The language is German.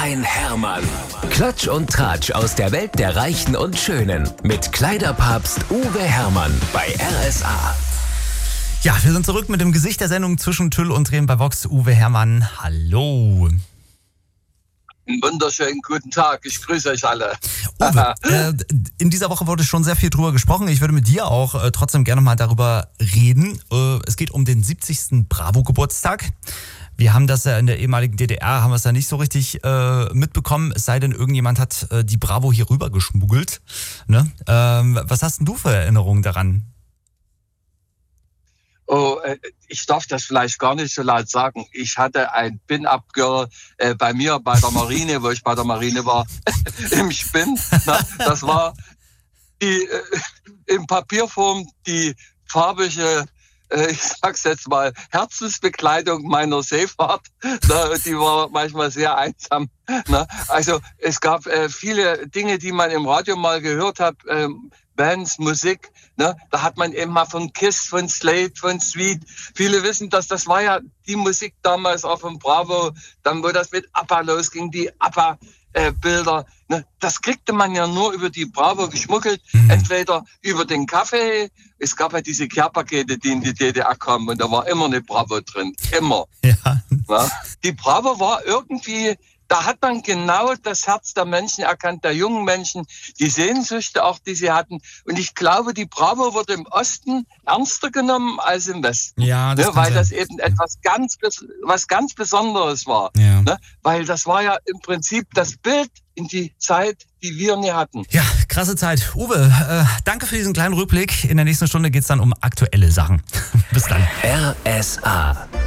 ein Hermann. Klatsch und Tratsch aus der Welt der Reichen und Schönen. Mit Kleiderpapst Uwe Hermann bei RSA. Ja, wir sind zurück mit dem Gesicht der Sendung zwischen Tüll und Tränen bei Vox. Uwe Hermann, hallo. Einen wunderschönen guten Tag, ich grüße euch alle. Uwe, in dieser Woche wurde schon sehr viel drüber gesprochen. Ich würde mit dir auch trotzdem gerne mal darüber reden. Es geht um den 70. Bravo-Geburtstag. Wir haben das ja in der ehemaligen DDR, haben wir es ja nicht so richtig mitbekommen, es sei denn, irgendjemand hat die Bravo hier rüber geschmuggelt. Ne? Was hast denn du für Erinnerungen daran? Oh, ich darf das vielleicht gar nicht so laut sagen. Ich hatte ein Pin-Up-Girl bei mir bei der Marine, wo ich bei der Marine war, im Spinn. Na, das war die in Papierform die farbige, ich sag's jetzt mal, Herzensbekleidung meiner Seefahrt. Na, die war manchmal sehr einsam. Na, also es gab viele Dinge, die man im Radio mal gehört hat, Bands, Musik, ne? Da hat man eben mal von Kiss, von Slade, von Sweet. Viele wissen, dass das war ja die Musik damals auch von Bravo, dann wo das mit ABBA losging, die ABBA-Bilder. Ne? Das kriegte man ja nur über die Bravo geschmuggelt, entweder über den Kaffee. Es gab ja diese Care-Pakete, die in die DDR kamen und da war immer eine Bravo drin, immer. Ja. Ja? Die Bravo war irgendwie... Da hat man genau das Herz der Menschen erkannt, der jungen Menschen, die Sehnsüchte auch, die sie hatten. Und ich glaube, die Bravo wurde im Osten ernster genommen als im Westen. Ja, das weil das eben was ganz Besonderes war. Ja. Ne? Weil das war ja im Prinzip das Bild in die Zeit, die wir nie hatten. Ja, krasse Zeit. Uwe, danke für diesen kleinen Rückblick. In der nächsten Stunde geht's dann um aktuelle Sachen. Bis dann. RSA.